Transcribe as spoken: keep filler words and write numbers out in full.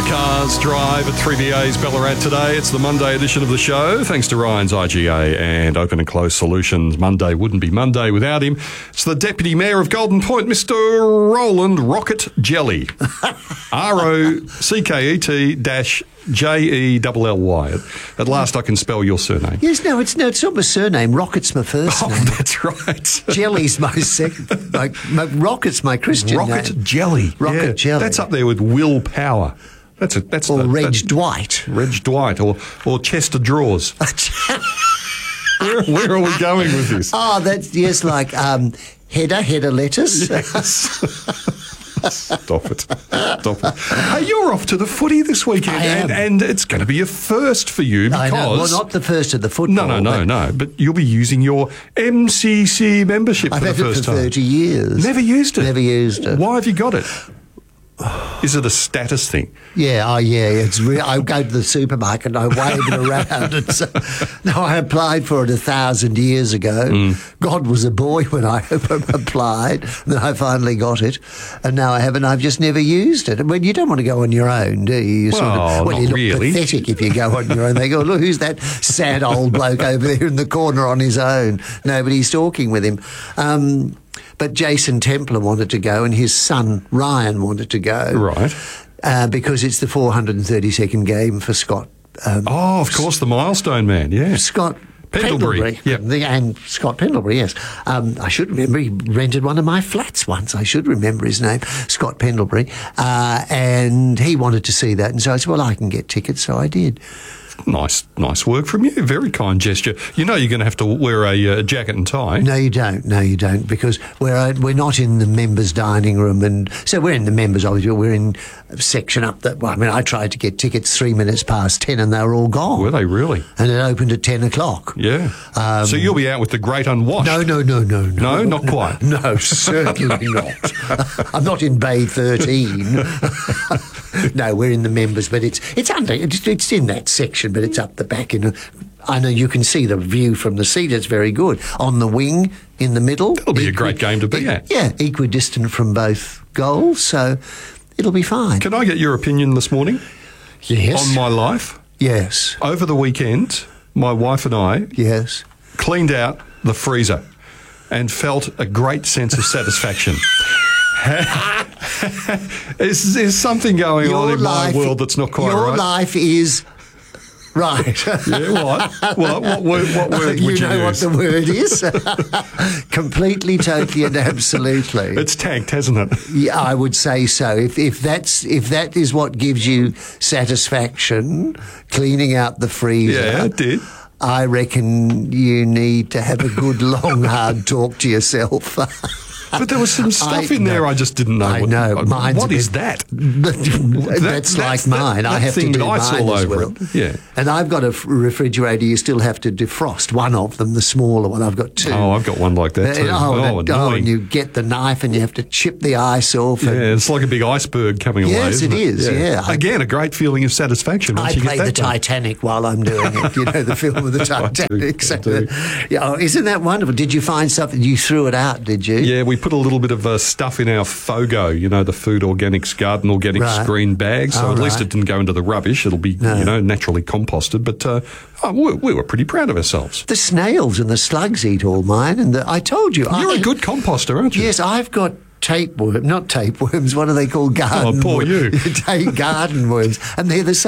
Cars Drive at three B A's Ballarat today. It's the Monday edition of the show, thanks to Ryan's I G A and Open and Close Solutions. Monday wouldn't be Monday without him. It's the Deputy Mayor of Golden Point, Mister Roland Rocket Jelly. R O C K E T dash J E L L Y. At last I can spell your surname. Yes, no, it's no, it's not my surname. Rocket's my first Oh, name. that's right. Jelly's my second. My, my, Rocket's my Christian Rocket name. Jelly. Rocket Yeah, Jelly. That's up there with Will Power. That's a that's Or the, Reg that's Dwight. Reg Dwight or or Chester Drawers. where, where are we going with this? Oh, that's, yes, like um, header, header lettuce. Stop it. Stop it. Hey, you're off to the footy this weekend, I am. and, and it's going to be a first for you because... I know. Well, not the first of the football. No, no, no, no. But you'll be using your M C C membership I've for the had it first for time. thirty years. Never used it? Never used it. Why have you got it? Is it a status thing? Yeah, oh yeah, it's real. I go to the supermarket and I wave it around. And so, no, I applied for it a thousand years ago. Mm. God was a boy when I applied. And then I finally got it, and now I haven't. I've just never used it. I mean, you don't want to go on your own, do you? You well, sort of, well not you look really. pathetic if you go on your own. They go, look, who's that sad old bloke over there in the corner on his own? Nobody's talking with him. Um, But Jason Templer wanted to go, and his son Ryan wanted to go. Right. Uh, because it's the four hundred thirty-second game for Scott. Um, Oh, of course, the milestone man, yeah. Scott Pendlebury, Pendlebury. yep. The, and Scott Pendlebury, yes. Um, I should remember, he rented one of my flats once. I should remember his name, Scott Pendlebury. Uh, and he wanted to see that. And so I said, well, I can get tickets. So I did. Nice, nice work from you. Very kind gesture. You know you're going to have to wear a uh, jacket and tie. No, you don't. No, you don't, because we're we're not in the members' dining room, and so we're in the members' obviously. We're in a section up that. Well, I mean, I tried to get tickets three minutes past ten, and they were all gone. Were they really? And it opened at ten o'clock. Yeah. Um, so you'll be out with the great unwashed. No, no, no, no, No, no. not quite. No, certainly not. I'm not in Bay thirteen. No, we're in the members, but it's it's under it's, it's in that section, but it's up the back. In a, I know you can see the view from the seat. It's very good on the wing in the middle. It'll be a great game to be at. Yeah, equidistant from both goals, so it'll be fine. Can I get your opinion this morning Yes. on my life? Yes. Over the weekend, my wife and I Yes. cleaned out the freezer and felt a great sense of satisfaction. Is there something going on in my world that's not quite your right? Your life is right. Yeah, what? What, what word, what word you would you know use? what the word is? Completely, totally, and absolutely. It's tanked, hasn't it? Yeah, I would say so. If if that's if that is what gives you satisfaction, cleaning out the freezer. Yeah, it did. I reckon you need to have a good, long, hard talk to yourself. But there was some stuff I in there know. I just didn't know. I what, know. Mine's What a is bit- that? that's that's like that- mine. that I have to thing do with ice mine all as over well. it. Yeah. And I've got a f- refrigerator you still have to defrost. One of them, the smaller one. I've got two. Oh, I've got one like that too. Uh, oh, Oh, that- oh, annoying. and you get the knife and you have to chip the ice off. And Yeah, it's like a big iceberg coming away. Yes, isn't it is, yeah. I- Again, a great feeling of satisfaction once I you play get that the done. Titanic while I'm doing it. You know, the film of the I do, Titanic. So I do. that- yeah, oh, isn't that wonderful? Did you find something? You threw it out, did you? Yeah, we put a little bit of uh, stuff in our FOGO, you know, the Food Organics Garden Organics Right. green bag, so Oh, at least right. it didn't go into the rubbish. It'll be, No. you know, naturally composted. But uh, oh, we, we were pretty proud of ourselves. The snails and the slugs eat all mine. And the, I told you. You're I, a good composter, aren't you? Yes, I've got tapeworm, not tapeworms. What are they called? Garden Oh, poor wor- you. Ta- garden worms, and they're the